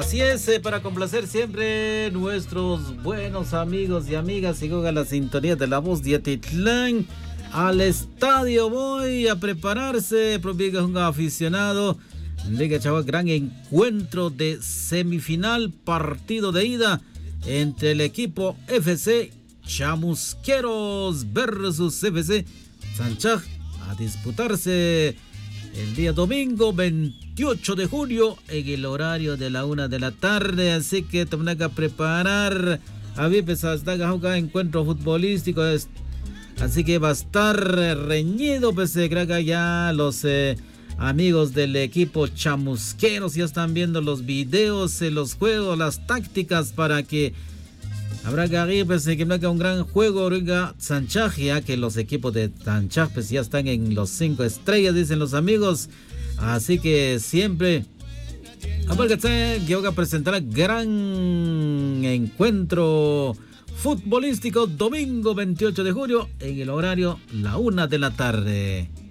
Así es, para complacer siempre nuestros buenos amigos y amigas y con la sintonía de la voz de Atitlán. Al estadio voy a prepararse, propiega un aficionado. Liga Chava, gran encuentro de semifinal, partido de ida entre el equipo FC Chamusqueros versus FC Sanchaj, a disputarse el día domingo 28 de junio en el horario de la 1 de la tarde. Así que tenemos que preparar a veces hasta que encuentro futbolístico. Así que va a estar reñido, pues creo que ya los amigos del equipo Chamusqueros ya están viendo los videos, los juegos, las tácticas para que habrá que ir, pues que no haga un gran juego Oringa Sanchaj, ya que los equipos de Sanchaj pues ya están en los 5 estrellas, dicen los amigos. Así que siempre aparte que voy a presentar gran encuentro futbolístico domingo 28 de julio en el horario la 1 de la tarde.